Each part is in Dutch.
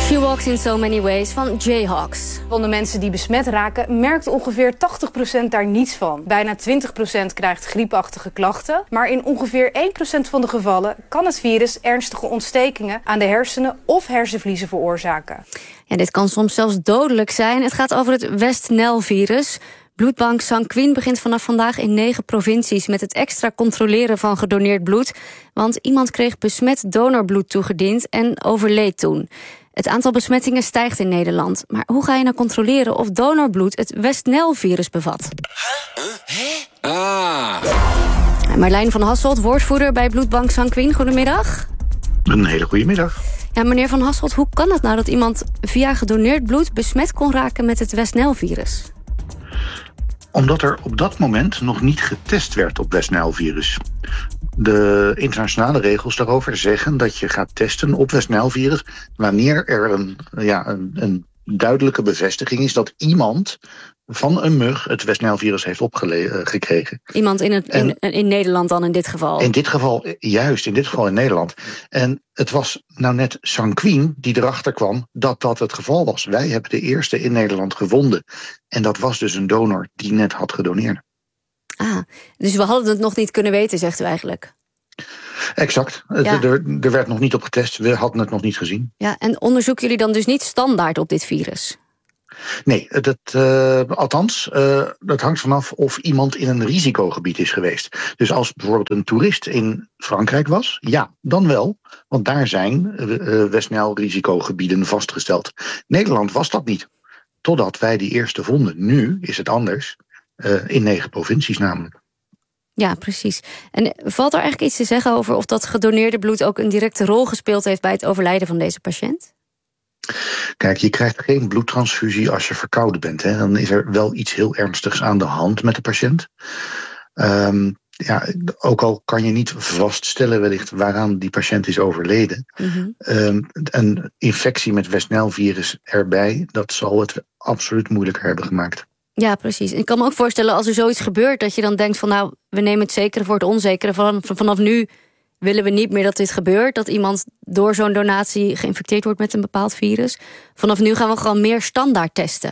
She Walks in So Many Ways van Jayhawks. Van de mensen die besmet raken, merkt ongeveer 80% daar niets van. Bijna 20% krijgt griepachtige klachten. Maar in ongeveer 1% van de gevallen kan het virus ernstige ontstekingen aan de hersenen of hersenvliezen veroorzaken. Ja, dit kan soms zelfs dodelijk zijn. Het gaat over het West-Nile-virus. Bloedbank Sanquin begint vanaf vandaag in 9 provincies met het extra controleren van gedoneerd bloed. Want iemand kreeg besmet donorbloed toegediend en overleed toen. Het aantal besmettingen stijgt in Nederland. Maar hoe ga je nou controleren of donorbloed het West-Nile-virus bevat? Marlijn van Hasselt, woordvoerder bij Bloedbank Sanquin. Goedemiddag. Een hele goede middag. Ja, meneer van Hasselt, hoe kan het nou dat iemand via gedoneerd bloed besmet kon raken met het West-Nile-virus? Omdat er op dat moment nog niet getest werd op West-Nile-virus. De internationale regels daarover zeggen dat je gaat testen op West-Nile-virus wanneer er een duidelijke bevestiging is dat iemand van een mug het West-Nile-virus heeft gekregen. Iemand in Nederland dan in dit geval? In dit geval in Nederland. En het was nou net Sanquin die erachter kwam dat dat het geval was. Wij hebben de eerste in Nederland gevonden. En dat was dus een donor die net had gedoneerd. Dus we hadden het nog niet kunnen weten, zegt u eigenlijk? Exact. Ja. Er werd nog niet op getest. We hadden het nog niet gezien. Ja, en onderzoeken jullie dan dus niet standaard op dit virus? Nee, dat hangt vanaf of iemand in een risicogebied is geweest. Dus als bijvoorbeeld een toerist in Frankrijk was, ja, dan wel. Want daar zijn West-Nile-risicogebieden vastgesteld. Nederland was dat niet. Totdat wij die eerste vonden. Nu is het anders. In 9 provincies namelijk. Ja, precies. En valt er eigenlijk iets te zeggen over of dat gedoneerde bloed ook een directe rol gespeeld heeft bij het overlijden van deze patiënt? Kijk, je krijgt geen bloedtransfusie als je verkouden bent. Hè. Dan is er wel iets heel ernstigs aan de hand met de patiënt. Ook al kan je niet vaststellen wellicht waaraan die patiënt is overleden. Mm-hmm. Een infectie met West-Nile-virus erbij, dat zal het absoluut moeilijker hebben gemaakt. Ja, precies. Ik kan me ook voorstellen als er zoiets gebeurt dat je dan denkt van nou, we nemen het zekere voor het onzekere. Vanaf nu willen we niet meer dat dit gebeurt. Dat iemand door zo'n donatie geïnfecteerd wordt met een bepaald virus. Vanaf nu gaan we gewoon meer standaard testen.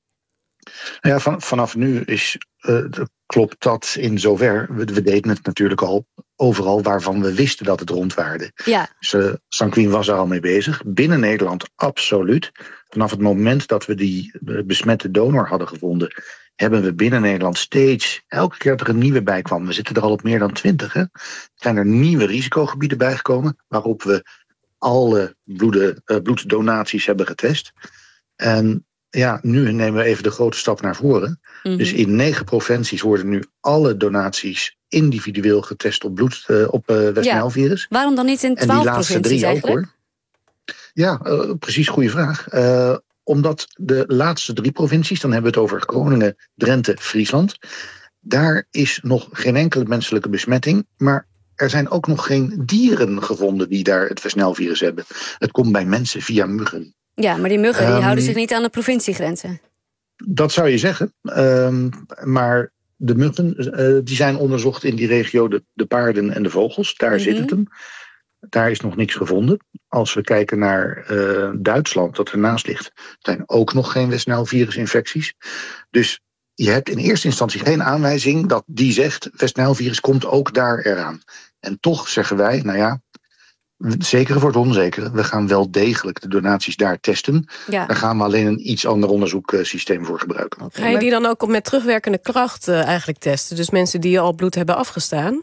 Ja, vanaf nu klopt dat in zover. We deden het natuurlijk al overal waarvan we wisten dat het rondwaarde. Ja. Dus Sanquin was er al mee bezig. Binnen Nederland absoluut. Vanaf het moment dat we die besmette donor hadden gevonden, hebben we binnen Nederland steeds, elke keer dat er een nieuwe bij kwam, we zitten er al op meer dan 20, zijn er nieuwe risicogebieden bijgekomen, waarop we alle bloeddonaties hebben getest. En ja, nu nemen we even de grote stap naar voren. Mm-hmm. Dus in 9 provincies worden nu alle donaties individueel getest op bloed op West-Nile-virus. Ja, waarom dan niet in 12 provincies eigenlijk? Ook, hoor. Ja, precies, goede vraag. Omdat de laatste 3 provincies, dan hebben we het over Groningen, Drenthe, Friesland, daar is nog geen enkele menselijke besmetting, maar er zijn ook nog geen dieren gevonden die daar het West-Nile-virus hebben. Het komt bij mensen via muggen. Ja, maar die muggen die houden zich niet aan de provinciegrenzen. Dat zou je zeggen. Maar de muggen die zijn onderzocht in die regio, de paarden en de vogels. Daar zit het hem. Daar is nog niks gevonden. Als we kijken naar Duitsland, dat ernaast ligt, zijn ook nog geen West-Nile-virusinfecties. Dus je hebt in eerste instantie geen aanwijzing dat die zegt West-Nile-virus komt ook daar eraan. En toch zeggen wij, nou ja, zekere voor het onzekere. We gaan wel degelijk de donaties daar testen. Ja. Daar gaan we alleen een iets ander onderzoeksysteem voor gebruiken. Ga je die dan ook met terugwerkende kracht eigenlijk testen? Dus mensen die al bloed hebben afgestaan?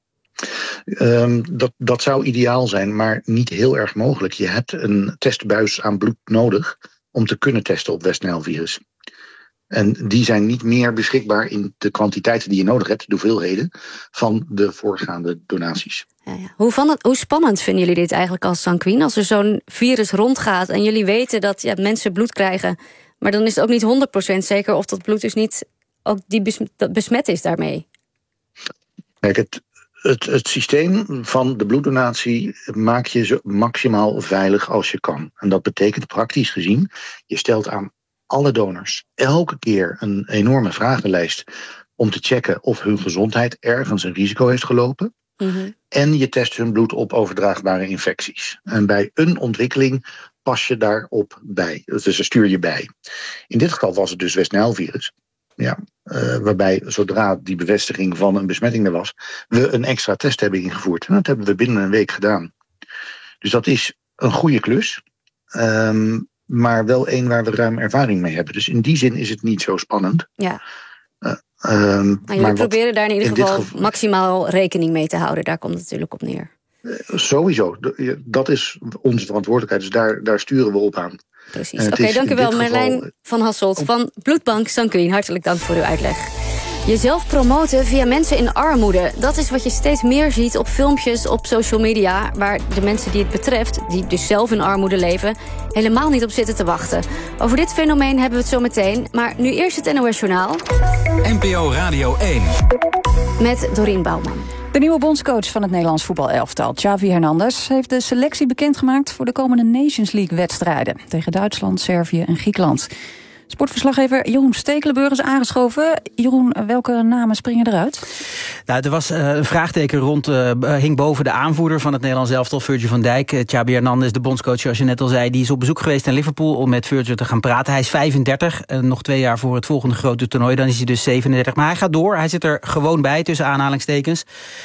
Dat zou ideaal zijn, maar niet heel erg mogelijk. Je hebt een testbuis aan bloed nodig om te kunnen testen op West-Nile-virus. En die zijn niet meer beschikbaar in de kwantiteiten die je nodig hebt, de hoeveelheden van de voorgaande donaties. Ja. Hoe spannend vinden jullie dit eigenlijk als Sanquin? Als er zo'n virus rondgaat en jullie weten dat mensen bloed krijgen, maar dan is het ook niet 100% zeker of dat bloed dus niet ook besmet is daarmee. Kijk, het systeem van de bloeddonatie maak je zo maximaal veilig als je kan. En dat betekent praktisch gezien, je stelt aan alle donors elke keer een enorme vragenlijst om te checken of hun gezondheid ergens een risico heeft gelopen. Mm-hmm. En je test hun bloed op overdraagbare infecties. En bij een ontwikkeling pas je daarop bij. Dus stuur je bij. In dit geval was het dus West-Nijl-virus. Ja, waarbij zodra die bevestiging van een besmetting er was, we een extra test hebben ingevoerd. En dat hebben we binnen een week gedaan. Dus dat is een goede klus. Maar wel een waar we ruim ervaring mee hebben. Dus in die zin is het niet zo spannend. Ja. Maar jullie proberen daar in ieder geval maximaal rekening mee te houden. Daar komt het natuurlijk op neer. Sowieso. Dat is onze verantwoordelijkheid. Dus daar sturen we op aan. Precies. Oké, dank u wel, Marlijn van Hasselt van Bloedbank Sanquin. Hartelijk dank voor uw uitleg. Jezelf promoten via mensen in armoede. Dat is wat je steeds meer ziet op filmpjes op social media, waar de mensen die het betreft, die dus zelf in armoede leven, helemaal niet op zitten te wachten. Over dit fenomeen hebben we het zo meteen. Maar nu eerst het NOS Journaal. NPO Radio 1. Met Dorien Bouwman. De nieuwe bondscoach van het Nederlands voetbalelftal, Xavi Hernandez, heeft de selectie bekendgemaakt voor de komende Nations League-wedstrijden tegen Duitsland, Servië en Griekenland. Sportverslaggever Jeroen Stekelenburg is aangeschoven. Jeroen, welke namen springen eruit? Nou, er was een vraagteken rond, hing boven de aanvoerder van het Nederlands elftal, Virgil van Dijk. Xabi Hernandez, de bondscoach, zoals je net al zei, die is op bezoek geweest in Liverpool om met Virgil te gaan praten. Hij is 35, nog 2 jaar voor het volgende grote toernooi. Dan is hij dus 37, maar hij gaat door. Hij zit er gewoon bij, tussen aanhalingstekens.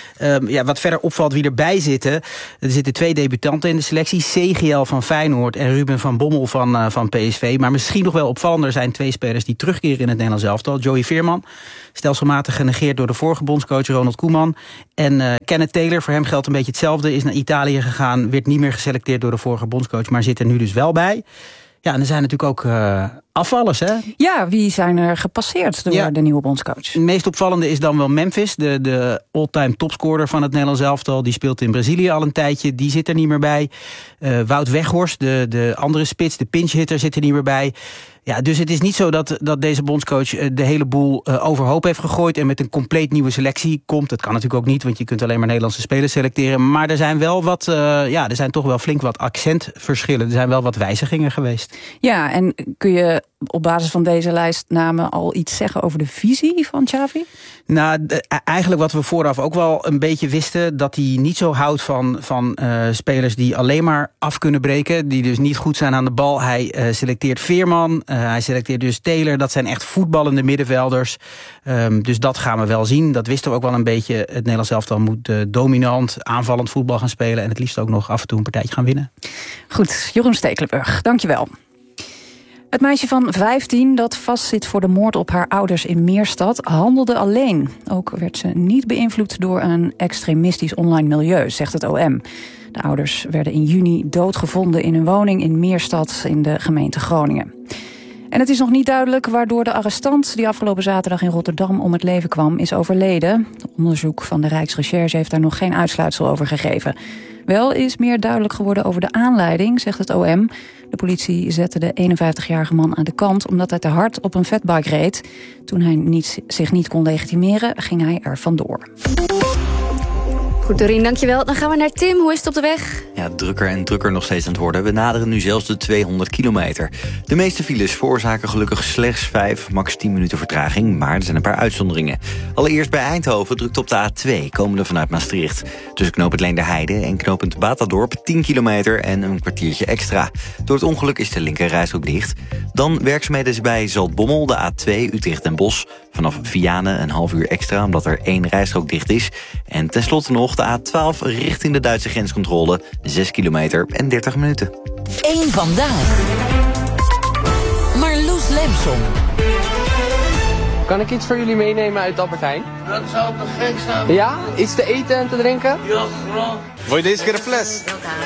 Wat verder opvalt wie erbij zitten. Er zitten 2 debutanten in de selectie. CGL van Feyenoord en Ruben van Bommel van PSV. Maar misschien nog wel opvallender zijn 2 spelers die terugkeren in het Nederlands elftal. Joey Veerman, stelselmatig genegeerd door de vorige bondscoach Ronald Koeman. En Kenneth Taylor, voor hem geldt een beetje hetzelfde. Is naar Italië gegaan, werd niet meer geselecteerd door de vorige bondscoach, maar zit er nu dus wel bij. Ja, en er zijn natuurlijk ook afvallers, hè? Ja, wie zijn er gepasseerd door de nieuwe bondscoach? Het meest opvallende is dan wel Memphis, de all-time topscorer van het Nederlands elftal. Die speelt in Brazilië al een tijdje, die zit er niet meer bij. Wout Weghorst, de andere spits, de pinchhitter, zit er niet meer bij. Ja, dus het is niet zo dat deze bondscoach de hele boel overhoop heeft gegooid en met een compleet nieuwe selectie komt. Dat kan natuurlijk ook niet, want je kunt alleen maar Nederlandse spelers selecteren. Maar er zijn wel er zijn toch wel flink wat accentverschillen. Er zijn wel wat wijzigingen geweest. Ja, en kun je op basis van deze lijst namen al iets zeggen over de visie van Xavi? Nou, eigenlijk wat we vooraf ook wel een beetje wisten, dat hij niet zo houdt van spelers die alleen maar af kunnen breken, die dus niet goed zijn aan de bal. Hij selecteert Veerman, hij selecteert dus Taylor. Dat zijn echt voetballende middenvelders. Dus dat gaan we wel zien. Dat wisten we ook wel een beetje. Het Nederlands elftal moet dominant, aanvallend voetbal gaan spelen en het liefst ook nog af en toe een partijtje gaan winnen. Goed, Jeroen Stekelenburg, dankjewel. Het meisje van 15 dat vastzit voor de moord op haar ouders in Meerstad handelde alleen. Ook werd ze niet beïnvloed door een extremistisch online milieu, zegt het OM. De ouders werden in juni doodgevonden in een woning in Meerstad in de gemeente Groningen. En het is nog niet duidelijk waardoor de arrestant die afgelopen zaterdag in Rotterdam om het leven kwam is overleden. Onderzoek van de Rijksrecherche heeft daar nog geen uitsluitsel over gegeven. Wel is meer duidelijk geworden over de aanleiding, zegt het OM. De politie zette de 51-jarige man aan de kant omdat hij te hard op een fatbike reed. Toen hij zich niet kon legitimeren, ging hij er vandoor. Goed, Dorien, dankjewel. Dan gaan we naar Tim. Hoe is het op de weg? Ja, drukker en drukker nog steeds aan het worden. We naderen nu zelfs de 200 kilometer. De meeste files veroorzaken gelukkig slechts 5, max 10 minuten vertraging. Maar er zijn een paar uitzonderingen. Allereerst bij Eindhoven drukt op de A2, komende vanuit Maastricht. Tussen knooppunt Leenderheide en knooppunt Batadorp 10 kilometer en een kwartiertje extra. Door het ongeluk is de linkerrijstrook dicht. Dan werkzaamheden bij Zaltbommel, de A2 Utrecht-Den Bosch. Vanaf Vianen een half uur extra, omdat er 1 rijstrook dicht is. En tenslotte nog de A12 richting de Duitse grenscontrole. 6 kilometer en 30 minuten. 1 vandaag. Marloes Lemson. Kan ik iets voor jullie meenemen uit Albert Heijn? Dat zou te gek zijn. Ja? Iets te eten en te drinken? Ja, graag. Wil je deze keer een fles?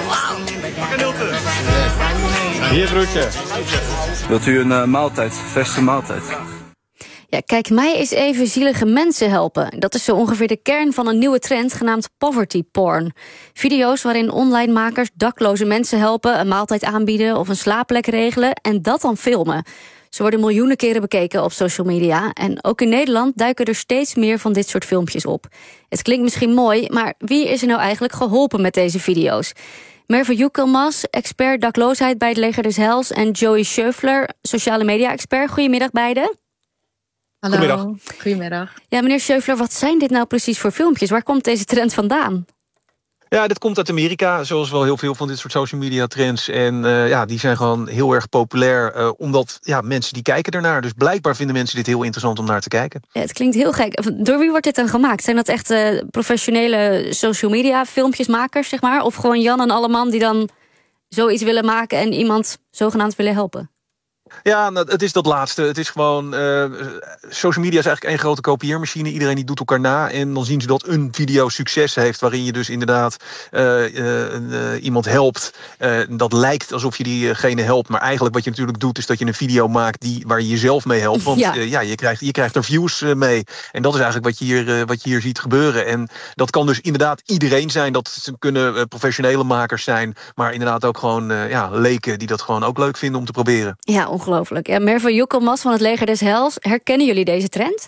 Hier, broertje. Wilt u een maaltijd, verse maaltijd? Ja, kijk mij eens even zielige mensen helpen. Dat is zo ongeveer de kern van een nieuwe trend genaamd poverty porn. Video's waarin online makers dakloze mensen helpen, een maaltijd aanbieden of een slaapplek regelen en dat dan filmen. Ze worden miljoenen keren bekeken op social media. En ook in Nederland duiken er steeds meer van dit soort filmpjes op. Het klinkt misschien mooi, maar wie is er nou eigenlijk geholpen met deze video's? Merve Joekelmas, expert dakloosheid bij het Leger des Heils, en Joey Schöffler, sociale media-expert. Goedemiddag beiden. Hallo. Goedemiddag. Ja, meneer Schöffler, wat zijn dit nou precies voor filmpjes? Waar komt deze trend vandaan? Ja, dit komt uit Amerika, zoals wel heel veel van dit soort social media trends. En die zijn gewoon heel erg populair, omdat mensen die kijken ernaar. Dus blijkbaar vinden mensen dit heel interessant om naar te kijken. Ja, het klinkt heel gek. Door wie wordt dit dan gemaakt? Zijn dat echt professionele social media filmpjesmakers, zeg maar? Of gewoon Jan en Alleman die dan zoiets willen maken en iemand zogenaamd willen helpen? Ja, het is dat laatste. Het is gewoon... social media is eigenlijk één grote kopieermachine. Iedereen die doet elkaar na. En dan zien ze dat een video succes heeft, waarin je dus inderdaad iemand helpt. Dat lijkt alsof je diegene helpt. Maar eigenlijk wat je natuurlijk doet, is dat je een video maakt waar je jezelf mee helpt. Want je krijgt er views mee. En dat is eigenlijk wat je hier ziet gebeuren. En dat kan dus inderdaad iedereen zijn. Dat kunnen professionele makers zijn. Maar inderdaad ook gewoon leken die dat gewoon ook leuk vinden om te proberen. Ja, ongelooflijk. Ja, Merve Joekelmas van het Leger des Heils. Herkennen jullie deze trend?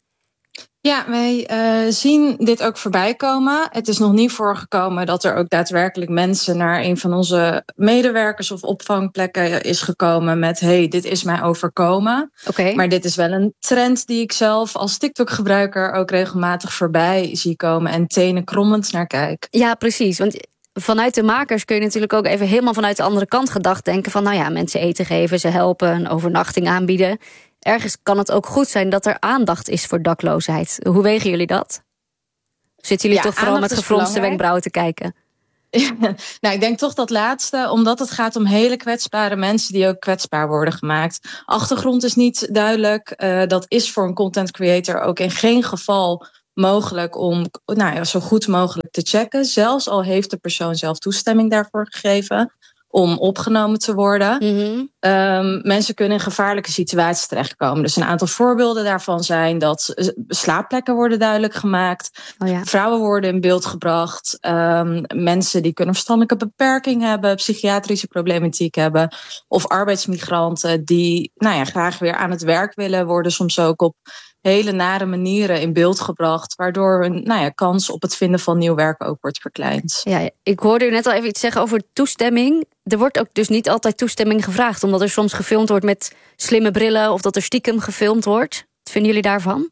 Ja, wij zien dit ook voorbij komen. Het is nog niet voorgekomen dat er ook daadwerkelijk mensen naar een van onze medewerkers of opvangplekken is gekomen met dit is mij overkomen. Okay. Maar dit is wel een trend die ik zelf als TikTok-gebruiker ook regelmatig voorbij zie komen en tenen krommend naar kijk. Ja, precies. Want vanuit de makers kun je natuurlijk ook even helemaal vanuit de andere kant gedacht denken van mensen eten geven, ze helpen, een overnachting aanbieden. Ergens kan het ook goed zijn dat er aandacht is voor dakloosheid. Hoe wegen jullie dat? Zitten jullie toch vooral met gefronste wenkbrauwen te kijken? Nou, ik denk toch dat laatste, omdat het gaat om hele kwetsbare mensen die ook kwetsbaar worden gemaakt. Achtergrond is niet duidelijk. Dat is voor een content creator ook in geen geval mogelijk om zo goed mogelijk te checken. Zelfs al heeft de persoon zelf toestemming daarvoor gegeven om opgenomen te worden. Mm-hmm. Mensen kunnen in gevaarlijke situaties terechtkomen. Dus een aantal voorbeelden daarvan zijn dat slaapplekken worden duidelijk gemaakt. Oh ja. Vrouwen worden in beeld gebracht. Mensen die kunnen verstandelijke beperking hebben, psychiatrische problematiek hebben. Of arbeidsmigranten die graag weer aan het werk willen, worden soms ook op hele nare manieren in beeld gebracht, waardoor hun kans op het vinden van nieuw werk ook wordt verkleind. Ja, ik hoorde u net al even iets zeggen over toestemming. Er wordt ook dus niet altijd toestemming gevraagd, omdat er soms gefilmd wordt met slimme brillen of dat er stiekem gefilmd wordt. Wat vinden jullie daarvan?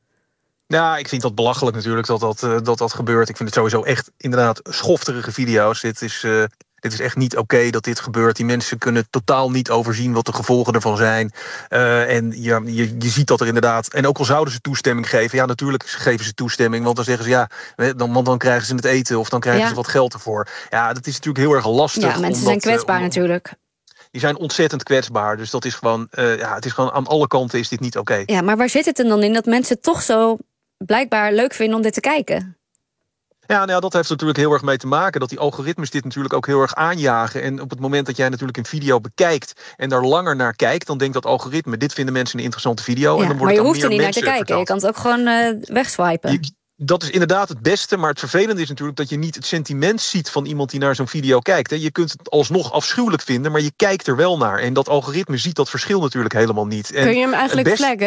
Ja, ik vind dat belachelijk natuurlijk dat gebeurt. Ik vind het sowieso echt inderdaad schofterige video's. Dit is echt niet oké dat dit gebeurt. Die mensen kunnen totaal niet overzien wat de gevolgen ervan zijn. En je ziet dat er inderdaad... En ook al zouden ze toestemming geven... Ja, natuurlijk geven ze toestemming. Want dan zeggen ze dan krijgen ze het eten of dan krijgen ze wat geld ervoor. Ja, dat is natuurlijk heel erg lastig. Ja, mensen zijn kwetsbaar natuurlijk. Die zijn ontzettend kwetsbaar. Dus dat is gewoon... het is gewoon aan alle kanten is dit niet oké. Ja, maar waar zit het dan in dat mensen toch zo blijkbaar leuk vinden om dit te kijken? Ja, dat heeft natuurlijk heel erg mee te maken. Dat die algoritmes dit natuurlijk ook heel erg aanjagen. En op het moment dat jij natuurlijk een video bekijkt en daar langer naar kijkt, dan denkt dat algoritme, dit vinden mensen een interessante video. Ja, en dan wordt maar je het hoeft er niet naar te kijken. Verteld. Je kan het ook gewoon wegswipen. Dat is inderdaad het beste, maar het vervelende is natuurlijk dat je niet het sentiment ziet van iemand die naar zo'n video kijkt. Je kunt het alsnog afschuwelijk vinden, maar je kijkt er wel naar. En dat algoritme ziet dat verschil natuurlijk helemaal niet. Kun je hem eigenlijk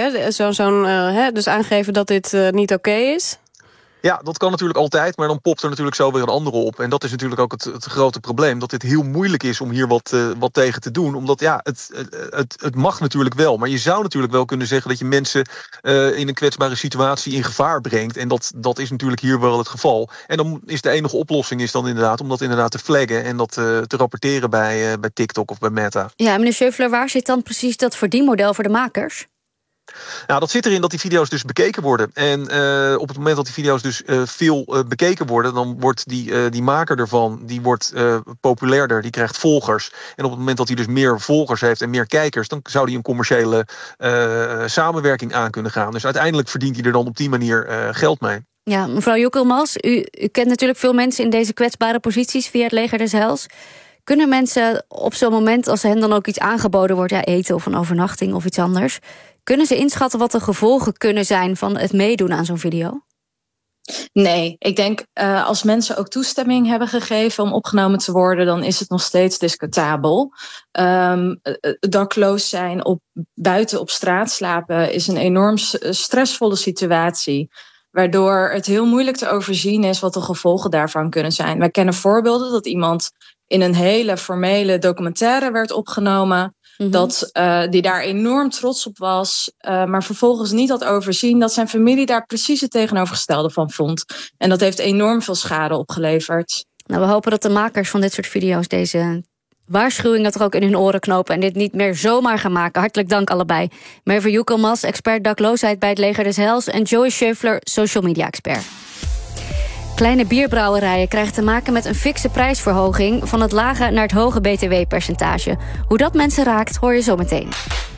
flaggen? Dus aangeven dat dit niet oké is? Ja, dat kan natuurlijk altijd, maar dan popt er natuurlijk zo weer een andere op. En dat is natuurlijk ook het grote probleem. Dat het heel moeilijk is om hier wat tegen te doen. Omdat het mag natuurlijk wel. Maar je zou natuurlijk wel kunnen zeggen dat je mensen in een kwetsbare situatie in gevaar brengt. En dat is natuurlijk hier wel het geval. En dan is de enige oplossing om dat inderdaad te flaggen. En dat te rapporteren bij TikTok of bij Meta. Ja, meneer Schöffler, waar zit dan precies dat verdienmodel voor de makers? Nou, dat zit erin dat die video's dus bekeken worden. En op het moment dat die video's dus veel bekeken worden, dan wordt die maker ervan, die wordt populairder, die krijgt volgers. En op het moment dat hij dus meer volgers heeft en meer kijkers, dan zou hij een commerciële samenwerking aan kunnen gaan. Dus uiteindelijk verdient hij er dan op die manier geld mee. Ja, mevrouw Joekelmas, u kent natuurlijk veel mensen in deze kwetsbare posities via het Leger des Heils. Kunnen mensen op zo'n moment, als hen dan ook iets aangeboden wordt, eten of een overnachting of iets anders, kunnen ze inschatten wat de gevolgen kunnen zijn van het meedoen aan zo'n video? Nee, ik denk als mensen ook toestemming hebben gegeven om opgenomen te worden, dan is het nog steeds discutabel. Dakloos zijn, buiten op straat slapen is een enorm stressvolle situatie, waardoor het heel moeilijk te overzien is wat de gevolgen daarvan kunnen zijn. Wij kennen voorbeelden dat iemand in een hele formele documentaire werd opgenomen, dat die daar enorm trots op was, maar vervolgens niet had overzien dat zijn familie daar precies het tegenovergestelde van vond. En dat heeft enorm veel schade opgeleverd. Nou, we hopen dat de makers van dit soort video's deze waarschuwingen toch ook in hun oren knopen en dit niet meer zomaar gaan maken. Hartelijk dank allebei. Merve Joekelmas, expert dakloosheid bij het Leger des Heils, en Joey Schöfler, social media expert. Kleine bierbrouwerijen krijgen te maken met een fikse prijsverhoging van het lage naar het hoge btw-percentage. Hoe dat mensen raakt, hoor je zo meteen.